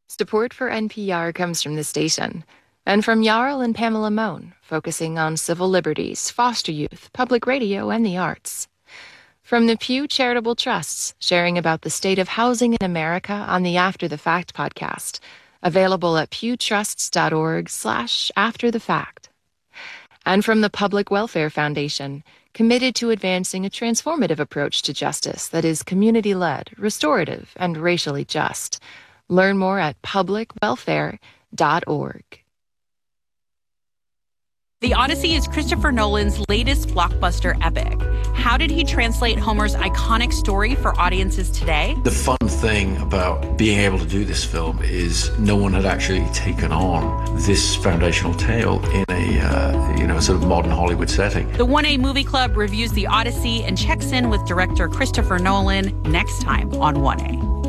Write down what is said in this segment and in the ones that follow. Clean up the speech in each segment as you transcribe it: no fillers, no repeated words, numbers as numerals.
Support for NPR comes from the station and from Jarl and Pamela Mohn, focusing on civil liberties, foster youth, public radio, and the arts. From the Pew Charitable Trusts, sharing about the state of housing in America on the After the Fact podcast, available at pewtrusts.org/afterthefact. And from the Public Welfare Foundation, committed to advancing a transformative approach to justice that is community-led, restorative, and racially just. Learn more at publicwelfare.org. The Odyssey is Christopher Nolan's latest blockbuster epic. How did he translate Homer's iconic story for audiences today? The fun thing about being able to do this film is no one had actually taken on this foundational tale in a sort of modern Hollywood setting. The 1A Movie Club reviews The Odyssey and checks in with director Christopher Nolan next time on 1A.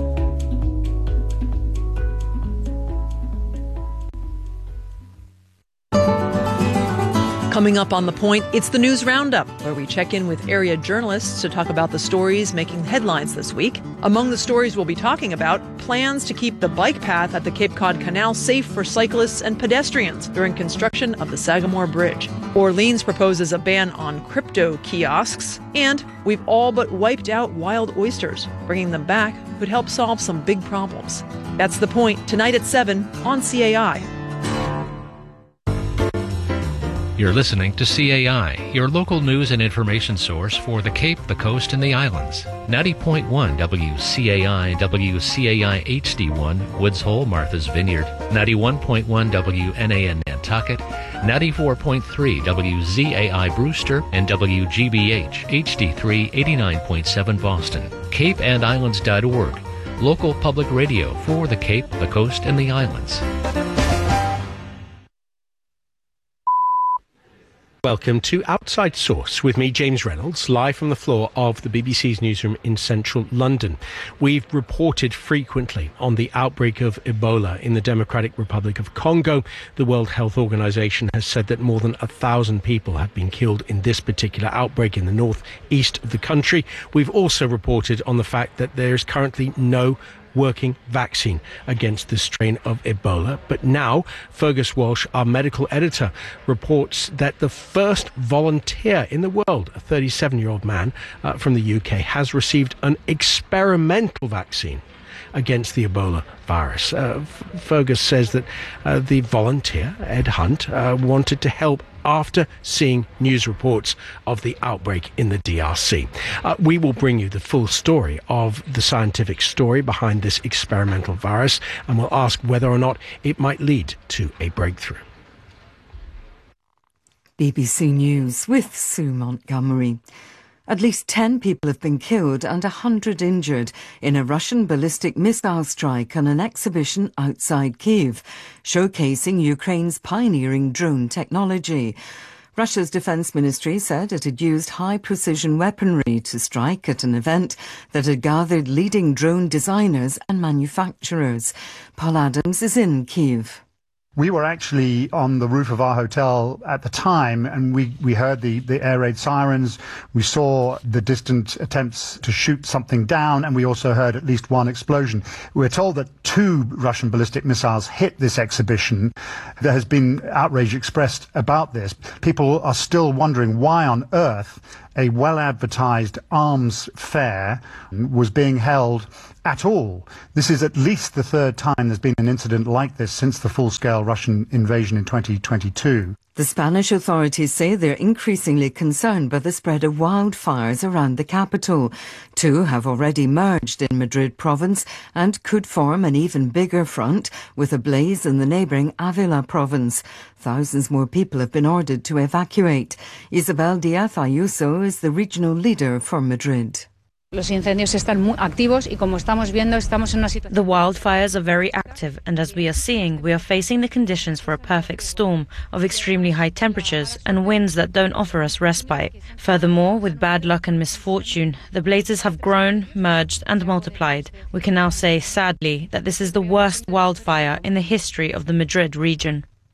Coming up on The Point, it's the News Roundup, where we check in with area journalists to talk about the stories making headlines this week. Among the stories we'll be talking about, plans to keep the bike path at the Cape Cod Canal safe for cyclists and pedestrians during construction of the Sagamore Bridge. Orleans proposes a ban on crypto kiosks, and we've all but wiped out wild oysters. Bringing them back could help solve some big problems. That's The Point, tonight at 7 on CAI. You're listening to CAI, your local news and information source for the Cape, the Coast, and the Islands. 90.1 WCAI, WCAI HD1, Woods Hole, Martha's Vineyard. 91.1 WNAN Nantucket. 94.3 WZAI Brewster, and WGBH HD3 89.7 Boston. CapeandIslands.org, local public radio for the Cape, the Coast, and the Islands. Welcome to Outside Source with me, James Reynolds, live from the floor of the BBC's newsroom in central London. We've reported frequently on the outbreak of Ebola in the Democratic Republic of Congo. The World Health Organization has said that more than 1,000 people have been killed in this particular outbreak in the northeast of the country. We've also reported on the fact that there is currently no working vaccine against the strain of Ebola. But now, Fergus Walsh, our medical editor, reports that the first volunteer in the world, a 37-year-old man from the UK, has received an experimental vaccine against the Ebola virus. Fergus says that the volunteer, Ed Hunt, wanted to help after seeing news reports of the outbreak in the DRC. We will bring you the full story of the scientific story behind this experimental virus, and we'll ask whether or not it might lead to a breakthrough. BBC News with Sue Montgomery. At least 10 people have been killed and 100 injured in a Russian ballistic missile strike on an exhibition outside Kyiv, showcasing Ukraine's pioneering drone technology. Russia's defence ministry said it had used high-precision weaponry to strike at an event that had gathered leading drone designers and manufacturers. Paul Adams is in Kyiv. We were actually on the roof of our hotel at the time, and we heard the air raid sirens. We saw the distant attempts to shoot something down, and we also heard at least one explosion. We're told that 2 Russian ballistic missiles hit this exhibition. There has been outrage expressed about this. People are still wondering why on earth a well-advertised arms fair was being held at all. This is at least the 3rd time there's been an incident like this since the full-scale Russian invasion in 2022. The Spanish authorities say they're increasingly concerned by the spread of wildfires around the capital. 2 have already emerged in Madrid province and could form an even bigger front with a blaze in the neighbouring Avila province. Thousands more people have been ordered to evacuate. Isabel Díaz Ayuso is the regional leader for Madrid. The wildfires are very active, and as we are seeing, we are facing the conditions for a perfect storm of extremely high temperatures and winds that don't offer us respite. Furthermore, with bad luck and misfortune, the blazes have grown, merged and multiplied. We can now say, sadly, that this is the worst wildfire in the history of the Madrid region.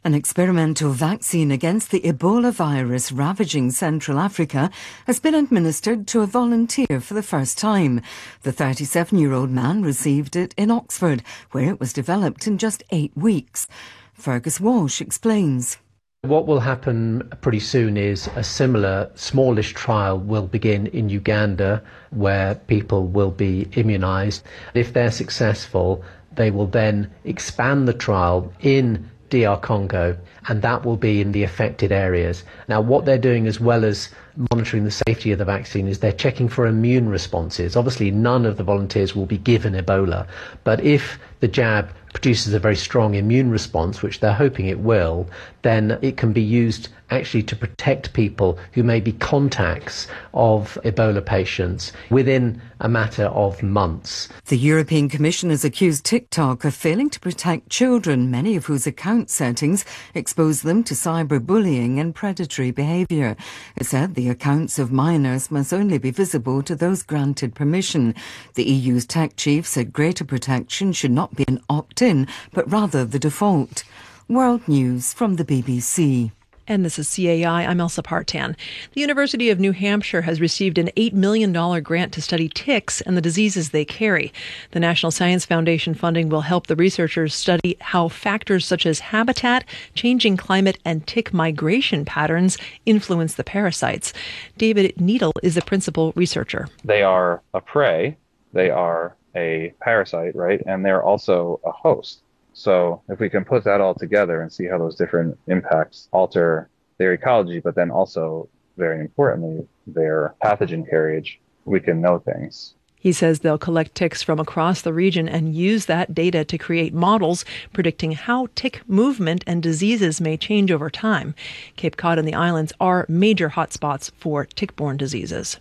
An experimental vaccine against the Ebola virus ravaging Central Africa has been administered to a volunteer for the first time. The 37-year-old man received it in Oxford, where it was developed in just 8 weeks. Fergus Walsh explains. What will happen pretty soon is a similar smallish trial will begin in Uganda, where people will be immunised. If they're successful, they will then expand the trial in DR Congo, and that will be in the affected areas. Now, what they're doing, as well as monitoring the safety of the vaccine, is they're checking for immune responses. Obviously, none of the volunteers will be given Ebola, but if the jab produces a very strong immune response, which they're hoping it will, then it can be used actually to protect people who may be contacts of Ebola patients within a matter of months. The European Commission has accused TikTok of failing to protect children, many of whose account settings expose them to cyberbullying and predatory behaviour. It said the accounts of minors must only be visible to those granted permission. The EU's tech chief said greater protection should not be an opt-in, but rather the default. World News from the BBC. And this is CAI. I'm Elsa Partan. The University of New Hampshire has received an $8 million grant to study ticks and the diseases they carry. The National Science Foundation funding will help the researchers study how factors such as habitat, changing climate, and tick migration patterns influence the parasites. David Needle is the principal researcher. They are a prey, they are a parasite, right? And they're also a host. So if we can put that all together and see how those different impacts alter their ecology, but then also, very importantly, their pathogen carriage, we can know things. He says they'll collect ticks from across the region and use that data to create models predicting how tick movement and diseases may change over time. Cape Cod and the islands are major hotspots for tick-borne diseases.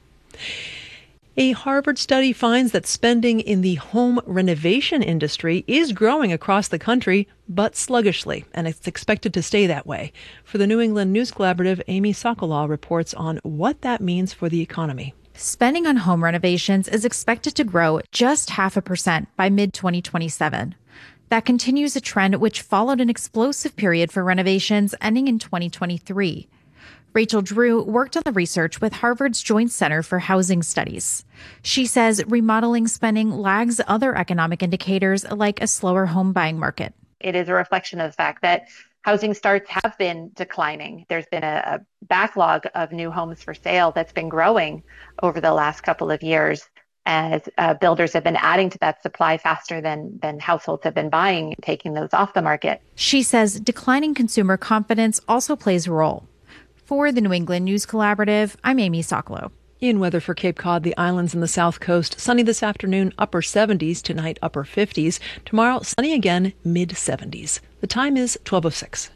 A Harvard study finds that spending in the home renovation industry is growing across the country, but sluggishly, and it's expected to stay that way. For the New England News Collaborative, Amy Sokolow reports on what that means for the economy. Spending on home renovations is expected to grow just 0.5% by mid-2027. That continues a trend which followed an explosive period for renovations ending in 2023. Rachel Drew worked on the research with Harvard's Joint Center for Housing Studies. She says remodeling spending lags other economic indicators like a slower home buying market. It is a reflection of the fact that housing starts have been declining. There's been a backlog of new homes for sale that's been growing over the last couple of years as builders have been adding to that supply faster than households have been buying, taking those off the market. She says declining consumer confidence also plays a role. For the New England News Collaborative, I'm Amy Sokolow. In weather for Cape Cod, the islands and the south coast, sunny this afternoon, upper 70s, tonight upper 50s. Tomorrow, sunny again, mid 70s. The time is 12:06.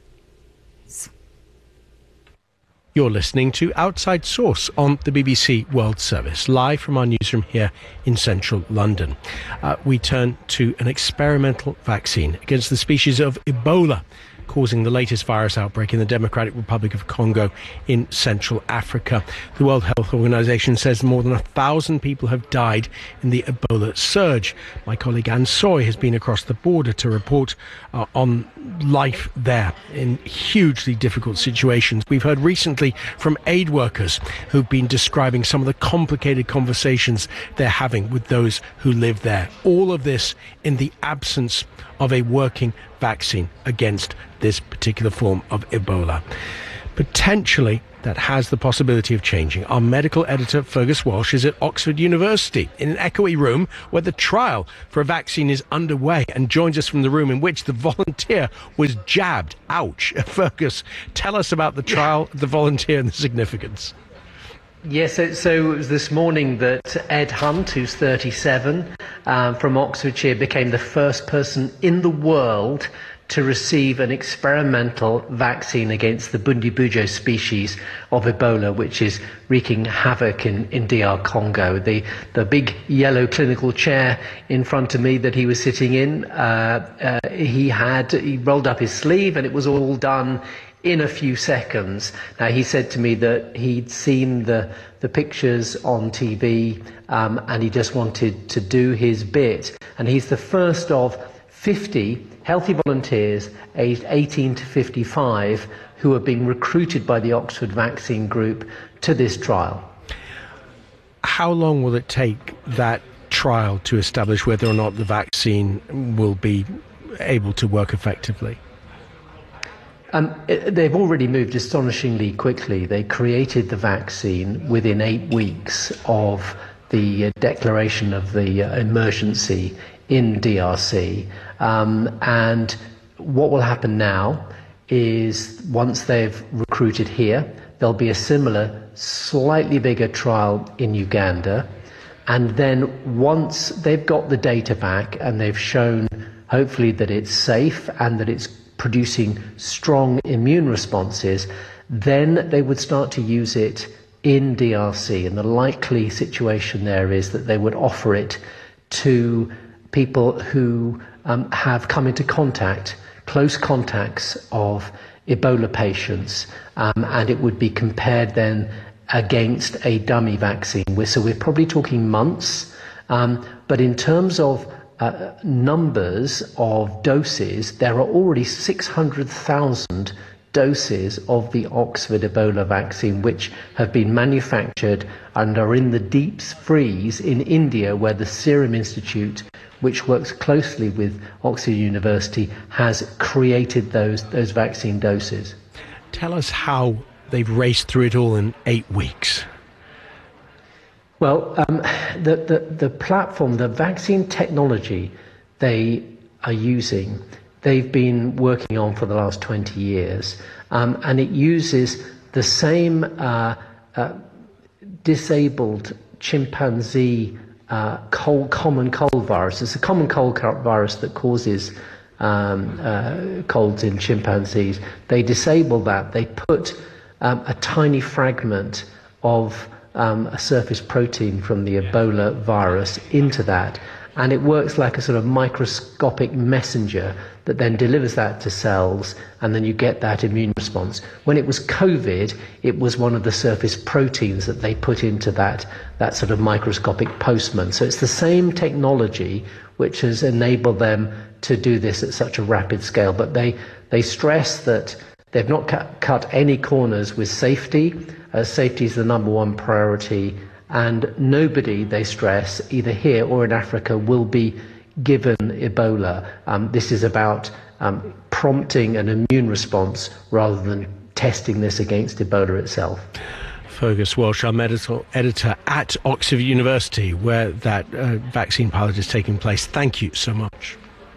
You're listening to Outside Source on the BBC World Service, live from our newsroom here in central London. We turn to an experimental vaccine against the species of Ebola, causing the latest virus outbreak in the Democratic Republic of Congo in Central Africa. The World Health Organization says more than 1,000 people have died in the Ebola surge. My colleague Anne Soy has been across the border to report on life there in hugely difficult situations. We've heard recently from aid workers who've been describing some of the complicated conversations they're having with those who live there. All of this in the absence of a working vaccine against this particular form of Ebola. Potentially, that has the possibility of changing. Our medical editor, Fergus Walsh, is at Oxford University in an echoey room where the trial for a vaccine is underway and joins us from the room in which the volunteer was jabbed. Ouch. Fergus, tell us about the trial, the volunteer and the significance. Yes, so it was this morning that Ed Hunt, who's 37, from Oxfordshire, became the first person in the world to receive an experimental vaccine against the Bundibugyo species of Ebola, which is wreaking havoc in DR Congo. The big yellow clinical chair in front of me that he was sitting in, he rolled up his sleeve and it was all done in a few seconds. Now, he said to me that he'd seen the pictures on TV and he just wanted to do his bit. And he's the first of 50 healthy volunteers aged 18 to 55 who are being recruited by the Oxford Vaccine Group to this trial. How long will it take that trial to establish whether or not the vaccine will be able to work effectively? They've already moved astonishingly quickly. They created the vaccine within 8 weeks of the declaration of the emergency in DRC. And what will happen now is once they've recruited here, there'll be a similar, slightly bigger trial in Uganda. And then once they've got the data back and they've shown, hopefully, that it's safe and that it's producing strong immune responses, then they would start to use it in DRC. And the likely situation there is that they would offer it to people who have come into contact, close contacts of Ebola patients, and it would be compared then against a dummy vaccine. So we're probably talking months, but in terms of numbers of doses, there are already 600,000 doses of the Oxford Ebola vaccine which have been manufactured and are in the deep freeze in India, where the Serum Institute, which works closely with Oxford University, has created those vaccine doses. Tell us how they've raced through it all in 8 weeks. Well, the platform, the vaccine technology they are using, they've been working on for the last 20 years. And it uses the same disabled chimpanzee common cold virus. It's a common cold virus that causes colds in chimpanzees. They disable that. They put a tiny fragment of a surface protein from the Ebola virus into that, and it works like a sort of microscopic messenger that then delivers that to cells, and then you get that immune response. When it was COVID, it was one of the surface proteins that they put into that sort of microscopic postman. So it's the same technology which has enabled them to do this at such a rapid scale, but they stress that they've not cut any corners with safety. Safety is the number one priority, and nobody, they stress, either here or in Africa, will be given Ebola. This is about prompting an immune response rather than testing this against Ebola itself. Fergus Walsh, our medical editor at Oxford University, where that vaccine pilot is taking place. Thank you so much.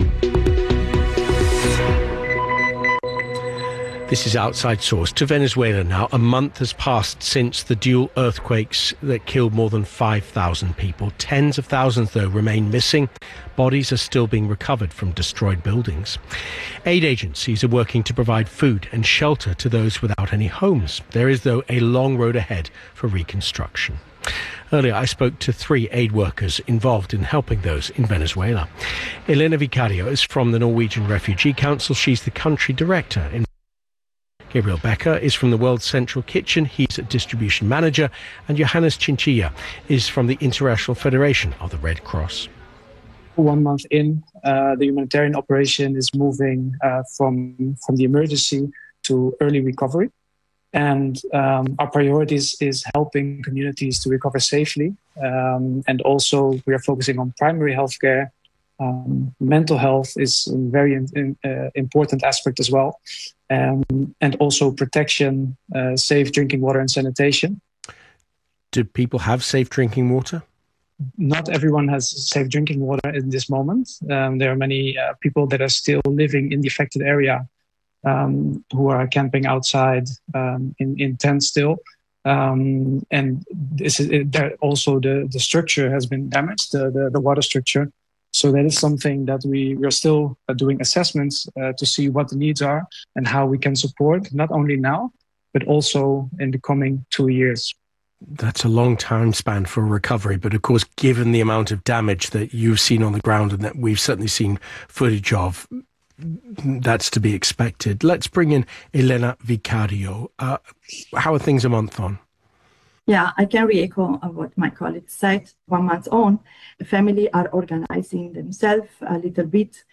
This is Outside Source. To Venezuela now. A month has passed since the dual earthquakes that killed more than 5,000 people. Tens of thousands, though, remain missing. Bodies are still being recovered from destroyed buildings. Aid agencies are working to provide food and shelter to those without any homes. There is, though, a long road ahead for reconstruction. Earlier, I spoke to 3 aid workers involved in helping those in Venezuela. Elena Vicario is from the Norwegian Refugee Council. She's the country director in Gabriel Becker is from the World Central Kitchen. He's a distribution manager. And Johannes Chinchilla is from the International Federation of the Red Cross. 1 month in, the humanitarian operation is moving from the emergency to early recovery. And our priorities is helping communities to recover safely. And also we are focusing on primary healthcare. Mental health is a very important aspect as well. And also protection, safe drinking water and sanitation. Do people have safe drinking water? Not everyone has safe drinking water in this moment. There are many people that are still living in the affected area who are camping outside in tents still. And this is, also the structure has been damaged, the water structure. So that is something that we are still doing assessments to see what the needs are and how we can support, not only now, but also in the coming 2 years. That's a long time span for recovery. But of course, given the amount of damage that you've seen on the ground and that we've certainly seen footage of, that's to be expected. Let's bring in Elena Vicario. How are things a month on? Yeah, I can re-echo what my colleague said. 1 month on, the family are organizing themselves a little bit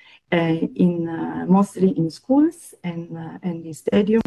mostly in schools and the stadium.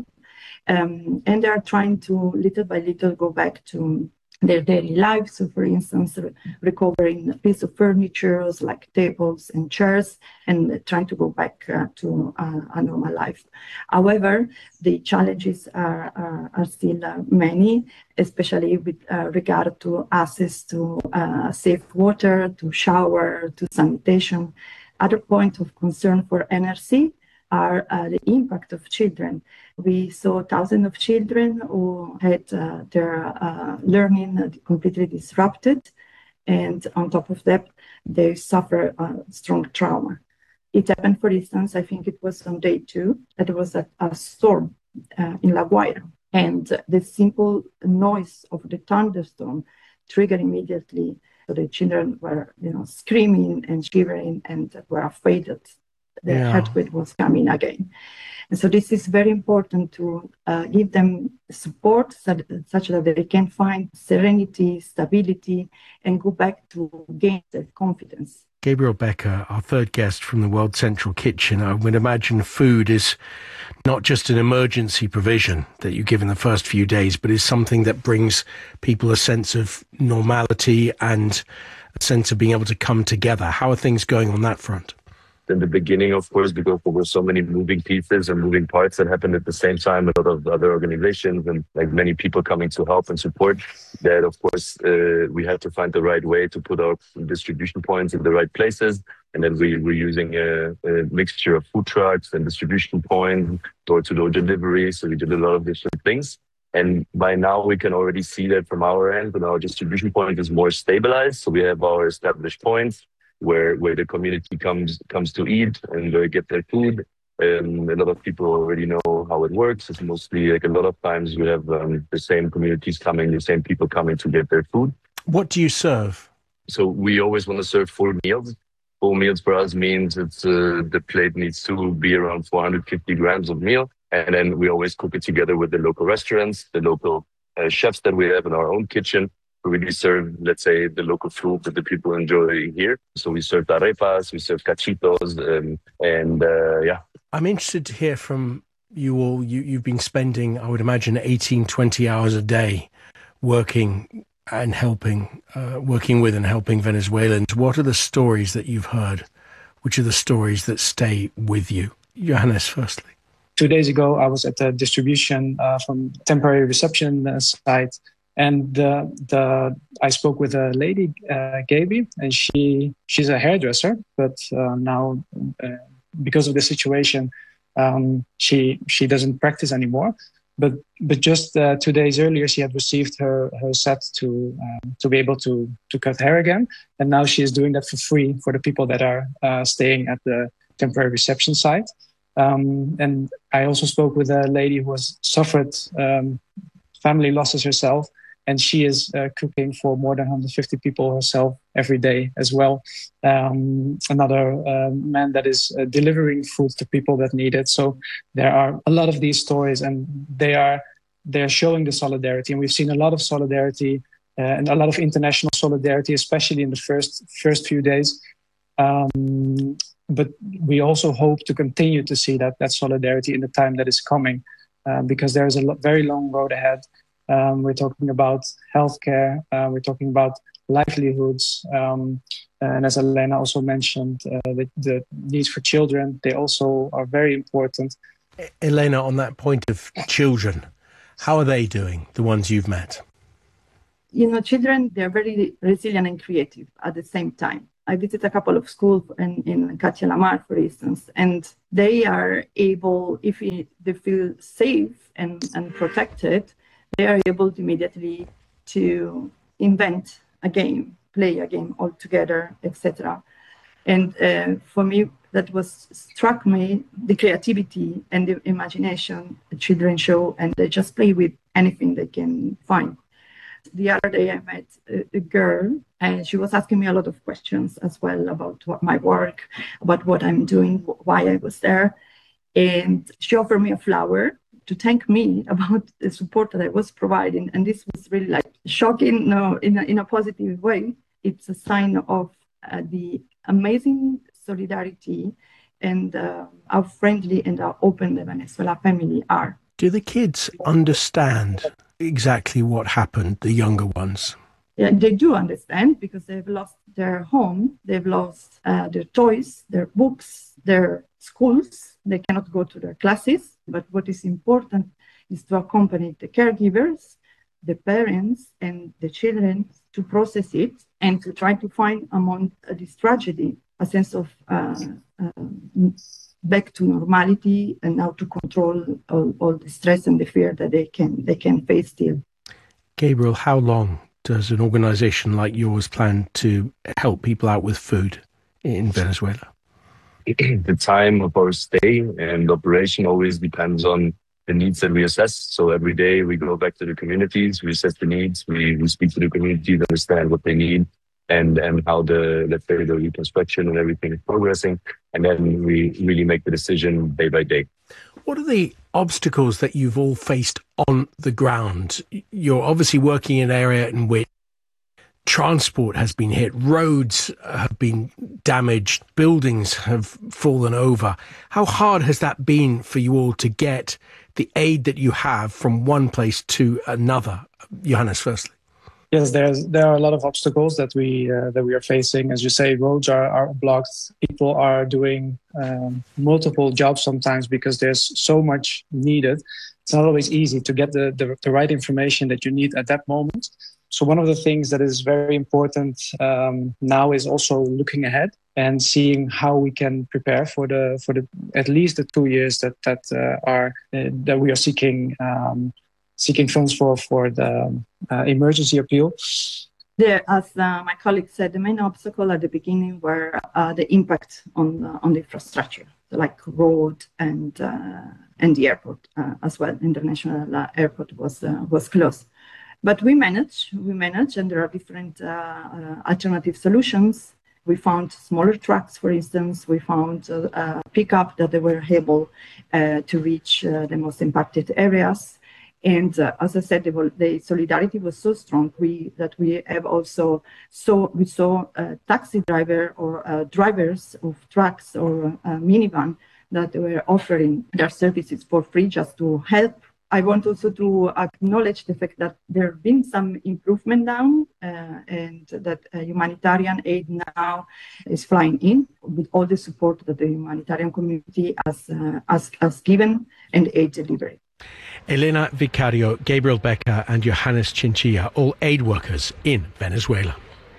And they are trying to, little by little, go back to their daily lives. So, for instance, recovering a piece of furniture like tables and chairs, and trying to go back to a normal life. However, the challenges are still many, especially with regard to access to safe water, to shower, to sanitation. Other point of concern for NRC are the impact of children. We saw thousands of children who had their learning completely disrupted, and on top of that, they suffer strong trauma. It happened, for instance, I think it was on day 2, that there was a storm in La Guaira, and the simple noise of the thunderstorm triggered immediately. So the children were, screaming and shivering, and were afraid that the earthquake was coming again. And so this is very important to give them support such that they can find serenity, stability, and go back to gain their confidence. Gabriel Becker, our third guest from the World Central Kitchen. I would imagine food is not just an emergency provision that you give in the first few days, but is something that brings people a sense of normality and a sense of being able to come together. How are things going on that front? In the beginning, of course, because there were so many moving pieces and moving parts that happened at the same time, a lot of other organizations and many people coming to help and support, that of course we had to find the right way to put our distribution points in the right places. And then we were using a mixture of food trucks and distribution points, door-to-door delivery. So we did a lot of different things. And by now we can already see that from our end, when our distribution point is more stabilized. So we have our established points where the community comes to eat and get their food. A lot of people already know how it works. It's mostly a lot of times we have the same communities coming, the same people coming to get their food. What do you serve? So we always want to serve full meals. Full meals for us means it's the plate needs to be around 450 grams of meal. And then we always cook it together with the local restaurants, the local chefs that we have in our own kitchen. We really serve, let's say, the local food that the people enjoy here. So we serve arepas, we serve cachitos, and I'm interested to hear from you all. You've been spending, I would imagine, 18, 20 hours a day working and helping, working with and helping Venezuelans. What are the stories that you've heard? Which are the stories that stay with you? Johannes, firstly. 2 days ago, I was at the distribution from temporary reception site. And I spoke with a lady, Gaby, and she's a hairdresser, but now because of the situation, she doesn't practice anymore. But just 2 days earlier, she had received her set to be able to cut hair again, and now she is doing that for free for the people that are staying at the temporary reception site. And I also spoke with a lady who has suffered family losses herself. And she is cooking for more than 150 people herself every day as well. Another man that is delivering food to people that need it. So there are a lot of these stories, and they're showing the solidarity. And we've seen a lot of solidarity and a lot of international solidarity, especially in the first few days. But we also hope to continue to see that solidarity in the time that is coming, because there is a very long road ahead. We're talking about healthcare, we're talking about livelihoods, and as Elena also mentioned, the needs for children, they also are very important. Elena, on that point of children, how are they doing, the ones you've met? Children, they're very resilient and creative at the same time. I visited a couple of schools in Catia La Mar, for instance, and they are able, if they feel safe and protected, they are able to immediately to invent a game, play a game all together, etc. And for me, that struck me, the creativity and the imagination the children show, and they just play with anything they can find. The other day I met a girl, and she was asking me a lot of questions as well about my work, about what I'm doing, why I was there. And she offered me a flower to thank me about the support that I was providing. And this was really like shocking, in a positive way. It's a sign of the amazing solidarity and how friendly and how open the Venezuela family are. Do the kids understand exactly what happened, the younger ones? Yeah, they do understand because they've lost their home, they've lost their toys, their books, their schools. They cannot go to their classes. But what is important is to accompany the caregivers, the parents, and the children to process it and to try to find among this tragedy a sense of back to normality and how to control all the stress and the fear that they can face still. Gabriel, how long does an organization like yours plan to help people out with food in Venezuela? The time of our stay and operation always depends on the needs that we assess. So every day we go back to the communities, we assess the needs, we speak to the community to understand what they need and how the reconstruction and everything is progressing. And then we really make the decision day by day. What are the obstacles that you've all faced on the ground? You're obviously working in an area in which transport has been hit, roads have been damaged, buildings have fallen over. How hard has that been for you all to get the aid that you have from one place to another? Johannes, firstly. Yes, there are a lot of obstacles that we are facing. As you say, roads are blocked. People are doing multiple jobs sometimes because there's so much needed. It's not always easy to get the right information that you need at that moment. So one of the things that is very important now is also looking ahead and seeing how we can prepare for the at least the 2 years that we are seeking funds for the emergency appeal. There, as my colleague said, the main obstacle at the beginning were the impact on the infrastructure, like road and the airport as well. International airport was closed. But we manage, and there are different alternative solutions. We found smaller trucks, for instance. We found a pickup that they were able to reach the most impacted areas. And as I said, the solidarity was so strong that we have also saw a taxi driver or drivers of trucks or minivan that were offering their services for free just to help. I want also to acknowledge the fact that there have been some improvement now and that humanitarian aid now is flying in with all the support that the humanitarian community has given and aid delivery. Elena Vicario, Gabriel Becker and Johannes Chinchilla, all aid workers in Venezuela.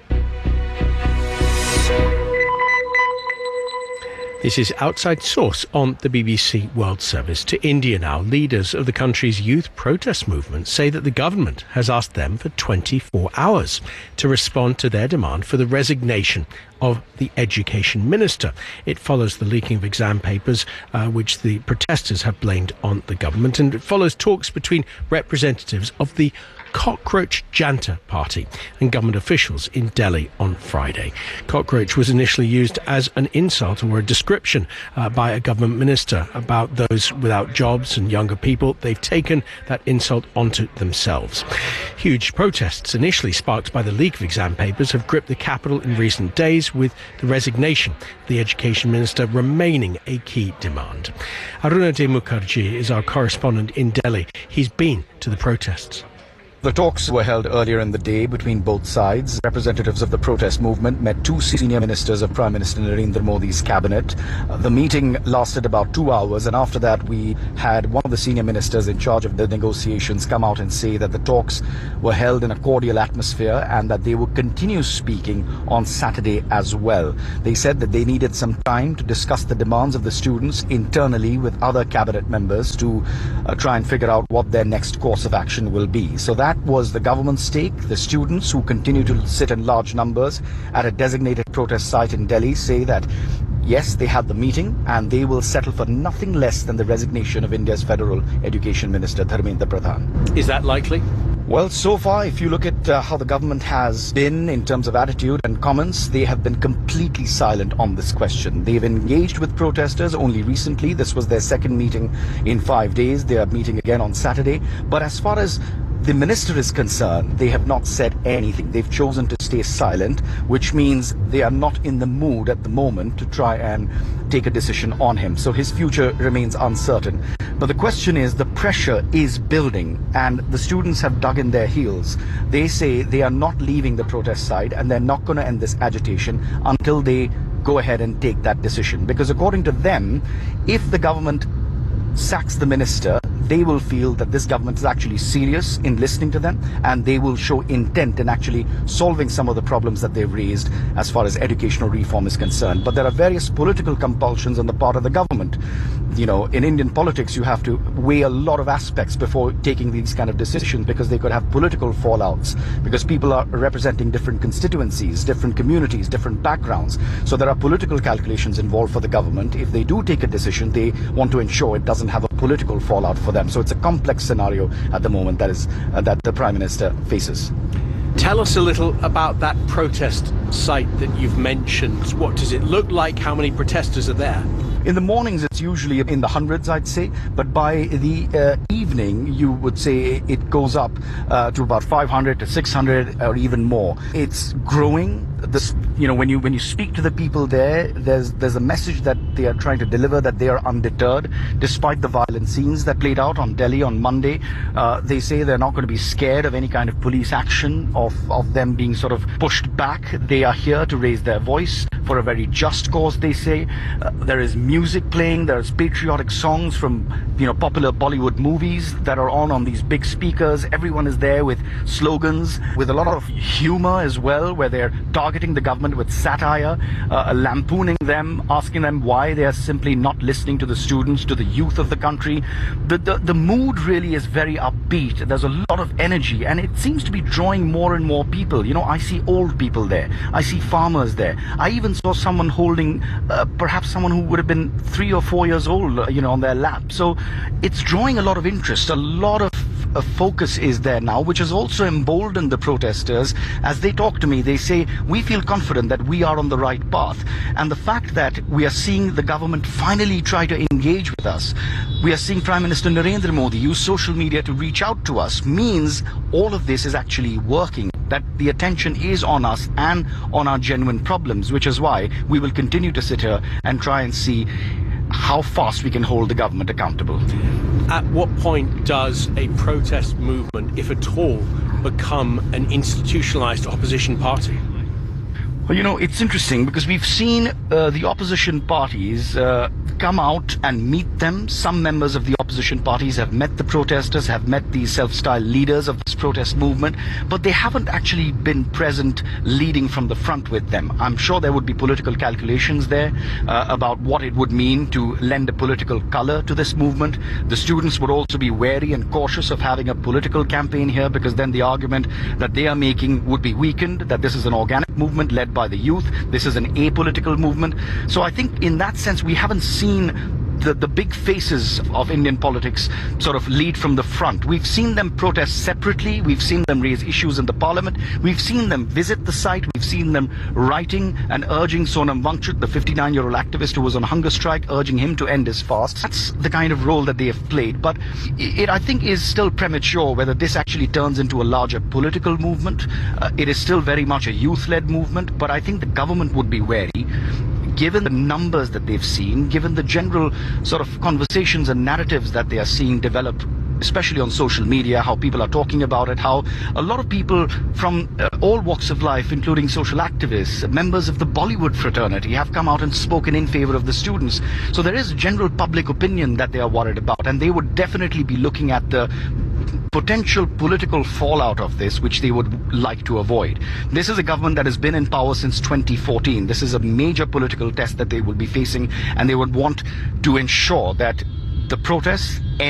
This is Outside Source on the BBC World Service. To India now, leaders of the country's youth protest movement say that the government has asked them for 24 hours to respond to their demand for the resignation of the education minister. It follows the leaking of exam papers, which the protesters have blamed on the government, and it follows talks between representatives of the Cockroach Janta Party and government officials in Delhi on Friday. Cockroach was initially used as an insult or a description by a government minister about those without jobs and younger people. They've taken that insult onto themselves. Huge protests, initially sparked by the leak of exam papers, have gripped the capital in recent days, with the resignation of the education minister remaining a key demand. Arunadej Mukherjee is our correspondent in Delhi. He's been to the protests. The talks were held earlier in the day between both sides. Representatives of the protest movement met two senior ministers of Prime Minister Narendra Modi's cabinet. The meeting lasted about 2 hours, and after that we had one of the senior ministers in charge of the negotiations come out and say that the talks were held in a cordial atmosphere and that they would continue speaking on Saturday as well. They said that they needed some time to discuss the demands of the students internally with other cabinet members to try and figure out what their next course of action will be. So that was the government's take. The students, who continue to sit in large numbers at a designated protest site in Delhi, say that yes, they had the meeting and they will settle for nothing less than the resignation of India's Federal Education Minister Dharmendra Pradhan. Is that likely? Well, so far, if you look at how the government has been in terms of attitude and comments, they have been completely silent on this question. They've engaged with protesters only recently. This was their second meeting in 5 days. They are meeting again on Saturday. But as far as the minister is concerned, they have not said anything. They've chosen to stay silent, which means they are not in the mood at the moment to try and take a decision on him. So his future remains uncertain. But the question is, the pressure is building and the students have dug in their heels. They say they are not leaving the protest side and they're not going to end this agitation until they go ahead and take that decision. Because according to them, if the government sacks the minister, they will feel that this government is actually serious in listening to them, and they will show intent in actually solving some of the problems that they've raised as far as educational reform is concerned. But there are various political compulsions on the part of the government. You know, in Indian politics, you have to weigh a lot of aspects before taking these kind of decisions, because they could have political fallouts, because people are representing different constituencies, different communities, different backgrounds. So there are political calculations involved for the government. If they do take a decision, they want to ensure it doesn't have a political fallout for them. So it's a complex scenario at the moment that the Prime Minister faces. Tell us a little about that protest site that you've mentioned. What does it look like? How many protesters are there? In the mornings, it's usually in the hundreds, I'd say. But by the evening, you would say it goes up to about 500 to 600 or even more. It's growing. This, you know, when you speak to the people there, there's a message that they are trying to deliver, that they are undeterred despite the violent scenes that played out on Delhi on Monday. They say they're not going to be scared of any kind of police action, of them being sort of pushed back. They are here to raise their voice for a very just cause, they say. There is music playing, there's patriotic songs from, you know, popular Bollywood movies that are on these big speakers. Everyone is there with slogans, with a lot of humor as well, where they're targeting the government with satire, lampooning them, asking them why they are simply not listening to the students, to the youth of the country. The mood really is very upbeat. There's a lot of energy, and it seems to be drawing more and more people. You know, I see old people there. I see farmers there. I even saw someone holding perhaps someone who would have been 3 or 4 years old, you know, on their lap. So it's drawing a lot of interest. A lot of focus is there now, which has also emboldened the protesters. As they talk to me, they say, we feel confident that we are on the right path. And the fact that we are seeing the government finally try to engage with us, we are seeing Prime Minister Narendra Modi use social media to reach out to us, means all of this is actually working, that the attention is on us and on our genuine problems, which is why we will continue to sit here and try and see how fast we can hold the government accountable. At what point does a protest movement, if at all, become an institutionalized opposition party? Well, you know, it's interesting because we've seen the opposition parties come out and meet them. Some members of the opposition parties have met the protesters, have met the self-styled leaders of this protest movement, but they haven't actually been present leading from the front with them. I'm sure there would be political calculations there about what it would mean to lend a political color to this movement. The students would also be wary and cautious of having a political campaign here, because then the argument that they are making would be weakened, that this is an organic movement led by the youth, this is an apolitical movement. So I think in that sense we haven't seen the big faces of Indian politics sort of lead from the front. We've seen them protest separately, we've seen them raise issues in the parliament, we've seen them visit the site, we've seen them writing and urging Sonam Wangchuk, the 59-year-old activist who was on hunger strike, urging him to end his fast. That's the kind of role that they have played, but it I think is still premature whether this actually turns into a larger political movement. It is still very much a youth-led movement, but I think the government would be wary, given the numbers that they've seen, given the general sort of conversations and narratives that they are seeing develop, especially on social media, how people are talking about it, how a lot of people from all walks of life, including social activists, members of the Bollywood fraternity, have come out and spoken in favor of the students. So there is general public opinion that they are worried about, and they would definitely be looking at the potential political fallout of this, which they would like to avoid. This is a government that has been in power since 2014. This is a major political test that they will be facing, and they would want to ensure that the protests end